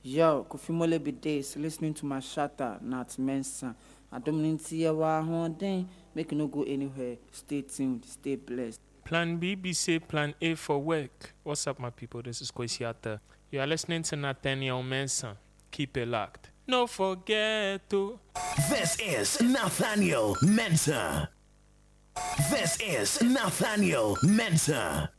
Yo, Kofimole be days listening to my shatter, not Mensa. I don't need to see a thing. Make you no go anywhere. Stay tuned, stay blessed. Plan B, be say Plan A for work. What's up, my people? This is Kwesiata. You are listening to Nathaniel Mensah. Keep it locked. No forget to. This is Nathaniel Mensah. This is Nathaniel Mensah.